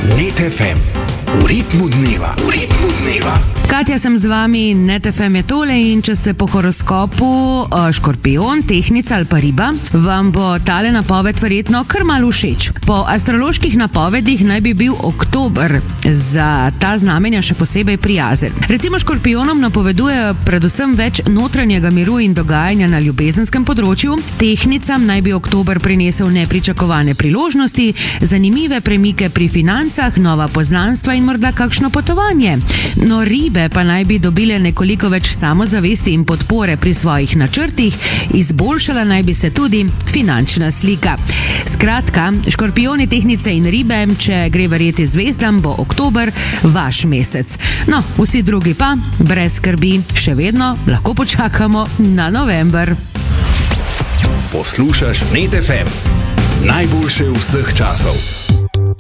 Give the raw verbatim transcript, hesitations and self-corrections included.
Net ef em, v ritmu dneva, v ritmu dneva. Katja sem z vami, Net ef em je tole in če ste po horoskopu uh, škorpijon, tehnica ali pa riba, vam bo tale napoved verjetno kar malo všeč. Po astroloških napovedih naj bi bil oktober za ta znamenja še posebej prijazen. Recimo škorpijonom napoveduje predvsem več notranjega miru in dogajanja na ljubezenskem področju. Tehnicam naj bi oktober prinesel nepričakovane priložnosti, zanimive premike pri financah, nova poznanstva in morda kakšno potovanje. No, ribe pa naj bi dobile nekoliko več samozavesti in podpore pri svojih načrtih, izboljšala naj bi se tudi finančna slika. Skratka, škorpijoni, tehnice in ribe, če gre verjeti zvezdam, bo oktober vaš mesec. No, vsi drugi pa, brez skrbi, še vedno lahko počakamo na november. Poslušaš Net ef em, najboljše vseh časov.